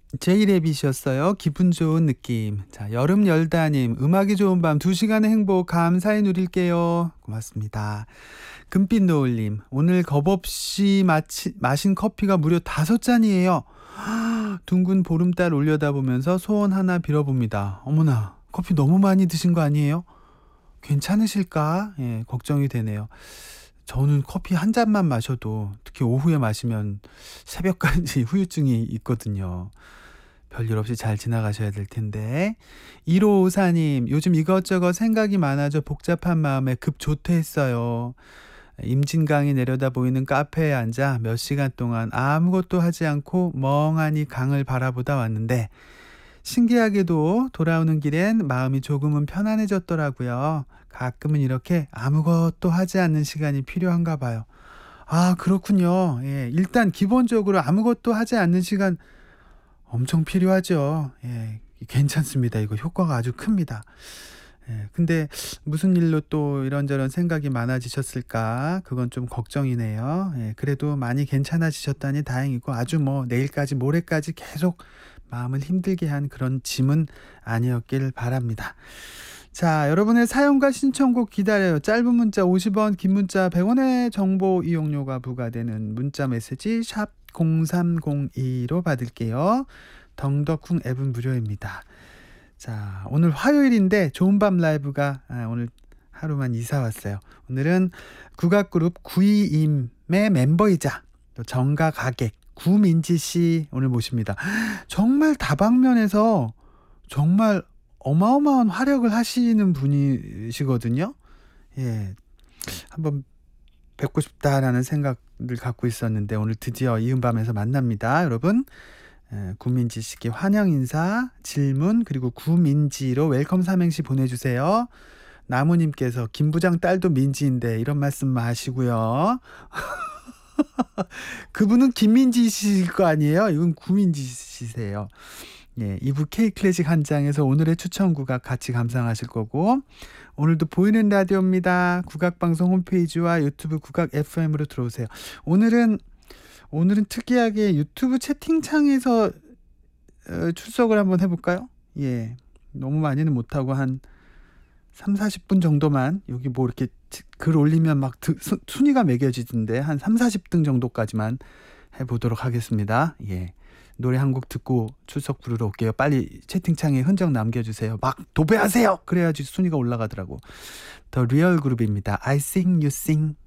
제이레빗이었어요. 기분 좋은 느낌. 자, 여름 열다님, 음악이 좋은 밤 2시간의 행복 감사히 누릴게요. 고맙습니다. 금빛 노을님, 오늘 겁없이 마신 커피가 무려 5잔이에요. 둥근 보름달 올려다보면서 소원 하나 빌어봅니다. 어머나, 커피 너무 많이 드신 거 아니에요? 괜찮으실까? 예, 걱정이 되네요. 저는 커피 한 잔만 마셔도 특히 오후에 마시면 새벽까지 후유증이 있거든요. 별일 없이 잘 지나가셔야 될 텐데. 1554님, 요즘 이것저것 생각이 많아져 복잡한 마음에 급 조퇴했어요. 임진강이 내려다 보이는 카페에 앉아 몇 시간 동안 아무것도 하지 않고 멍하니 강을 바라보다 왔는데 신기하게도 돌아오는 길엔 마음이 조금은 편안해졌더라고요. 가끔은 이렇게 아무것도 하지 않는 시간이 필요한가 봐요. 아, 그렇군요. 예, 일단 기본적으로 아무것도 하지 않는 시간 엄청 필요하죠. 예, 괜찮습니다. 이거 효과가 아주 큽니다. 예, 근데 무슨 일로 또 이런저런 생각이 많아지셨을까? 그건 좀 걱정이네요. 예, 그래도 많이 괜찮아지셨다니 다행이고 아주 뭐 내일까지 모레까지 계속 마음을 힘들게 한 그런 짐은 아니었길 바랍니다. 자, 여러분의 사연과 신청곡 기다려요. 짧은 문자 50원, 긴 문자 100원의 정보 이용료가 부과되는 문자 메시지 샵 0302로 받을게요. 덩덕쿵 앱은 무료입니다. 자, 오늘 화요일인데 좋은 밤 라이브가 오늘 하루만 이사 왔어요. 오늘은 국악그룹 구이임의 멤버이자 또 정가 가객 구민지 씨 오늘 모십니다. 정말 다방면에서 정말 어마어마한 활약을 하시는 분이시거든요. 예, 한번 뵙고 싶다라는 생각을 갖고 있었는데 오늘 드디어 이은밤에서 만납니다. 여러분, 구민지 씨께 환영 인사, 질문 그리고 구민지로 웰컴 삼행시 보내주세요. 나무님께서 김 부장 딸도 민지인데 이런 말씀 마시고요. 그분은 김민지 씨일 거 아니에요? 이건 구민지 씨세요. 예, 2부 K클래식 한 장에서 오늘의 추천곡 같이 감상하실 거고 오늘도 보이는 라디오입니다. 국악방송 홈페이지와 유튜브 국악 FM으로 들어오세요. 오늘은 특이하게 유튜브 채팅창에서 출석을 한번 해볼까요? 예, 너무 많이는 못하고 한 30-40분 정도만 여기 뭐 이렇게 글 올리면 막 순위가 매겨지던데 한 30-40등 정도까지만 해보도록 하겠습니다. 예, 노래 한 곡 듣고 출석 부르러 올게요. 빨리 채팅창에 흔적 남겨주세요. 막 도배하세요. 그래야지 순위가 올라가더라고. 더 리얼 그룹입니다. I sing you sing.